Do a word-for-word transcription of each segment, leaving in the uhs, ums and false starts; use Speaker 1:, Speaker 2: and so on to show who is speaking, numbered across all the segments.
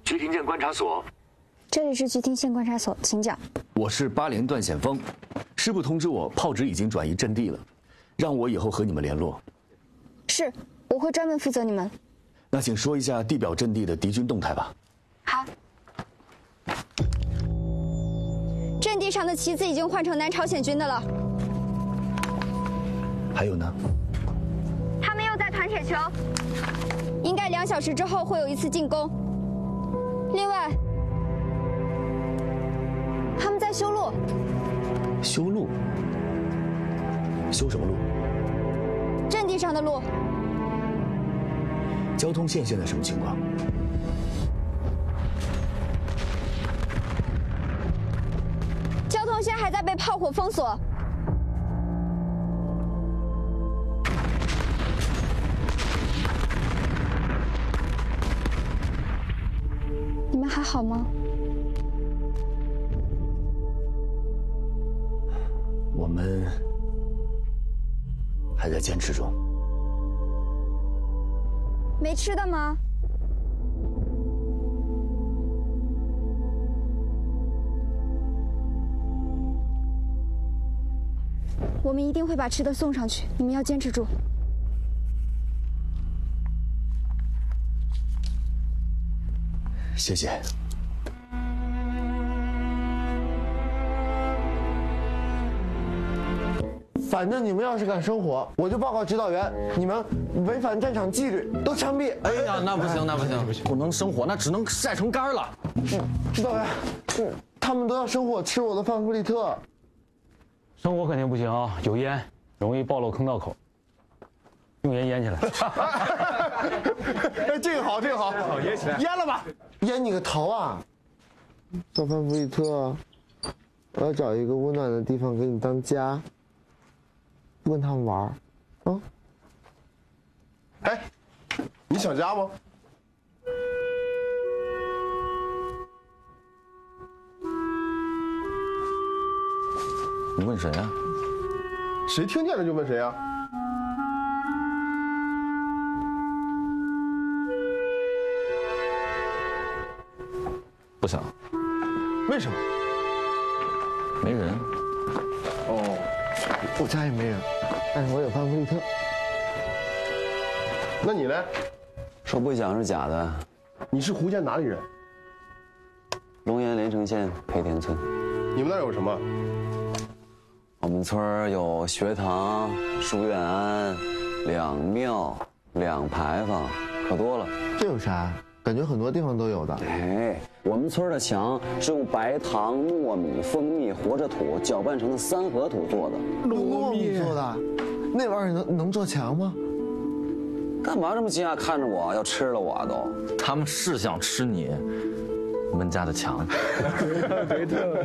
Speaker 1: 菊亭县观察所。
Speaker 2: 这里是菊亭县观察所，请讲。
Speaker 3: 我是八连段险峰，师部通知我炮指已经转移阵地了，让我以后和你们联络。
Speaker 2: 是，我会专门负责你们。
Speaker 3: 那请说一下地表阵地的敌军动态吧。
Speaker 2: 好。阵地上的旗子已经换成南朝鲜军的了。
Speaker 3: 还有呢？
Speaker 2: 他们又在团铁球，应该两小时之后会有一次进攻。另外，他们在修路。
Speaker 3: 修路？修什么路？
Speaker 2: 阵地上的路。
Speaker 3: 交通线现在什么情况？
Speaker 2: 交通线还在被炮火封锁。你们还好吗？
Speaker 3: 我们还在坚持中。
Speaker 2: 没吃的吗？我们一定会把吃的送上去，你们要坚持住。
Speaker 3: 谢谢。
Speaker 4: 反正你们要是敢生火，我就报告指导员，你们违反战场纪律，都枪毙。
Speaker 5: 哎呀，那不行，那不行，不能生火，那只能晒成干了。
Speaker 4: 指导员，他们都要生火吃我的范弗利特。
Speaker 6: 生火肯定不行啊，有烟，容易暴露坑道口。用盐腌起来。
Speaker 4: 哎，这个好，这个好，
Speaker 6: 好腌起来，
Speaker 4: 腌了吧？腌你个头啊！小范弗利特，我要找一个温暖的地方给你当家。不跟他们玩啊！
Speaker 7: 哎，你想家吗？
Speaker 5: 你问谁啊？
Speaker 7: 谁听见了就问谁啊？
Speaker 5: 不想。
Speaker 7: 为什么？
Speaker 5: 没人。
Speaker 7: 哦。
Speaker 4: 我家也没人，但是我有范弗利特。
Speaker 7: 那你呢？
Speaker 5: 说不想是假的。
Speaker 7: 你是胡县哪里人？
Speaker 5: 龙岩连城县培田村。
Speaker 7: 你们那儿有什么？
Speaker 5: 我们村儿有学堂、书院庵、两庙、两牌坊，可多了。
Speaker 4: 这有啥？感觉很多地方都有的。
Speaker 5: 哎，我们村的墙是用白糖、糯米、蜂蜜、活着土搅拌成的三合土做的。
Speaker 4: 糯米做的，那玩意儿能能做墙吗？
Speaker 5: 干嘛这么惊讶看着我？要吃了我都？
Speaker 8: 他们是想吃你们家的墙。
Speaker 7: 对的，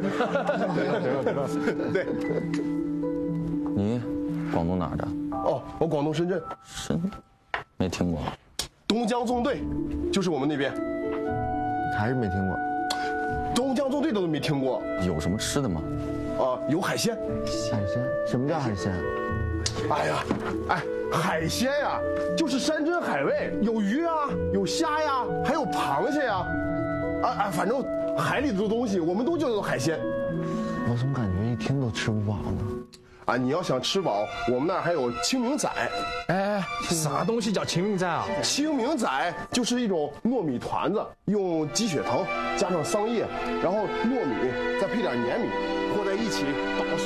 Speaker 7: 对。
Speaker 8: 你广东哪儿的？
Speaker 7: 哦，我广东深圳。
Speaker 8: 深，没听过。
Speaker 7: 东江纵队，就是我们那边。
Speaker 4: 还是没听过。
Speaker 7: 东江纵队都没听过。
Speaker 8: 有什么吃的吗？
Speaker 7: 啊，有海鲜。
Speaker 4: 海鲜？什么叫海鲜？
Speaker 7: 哎呀，哎，海鲜呀，就是山珍海味，有鱼啊，有虾呀，还有螃蟹呀，啊啊，反正海里的东西我们都叫做海鲜。
Speaker 4: 我怎么感觉一听都吃不饱呢？
Speaker 7: 啊，你要想吃饱，我们那儿还有清明仔。
Speaker 6: 哎，啥东西叫清明仔啊？
Speaker 7: 清明仔就是一种糯米团子，用鸡血藤加上桑叶，然后糯米再配点粘米和在一起打个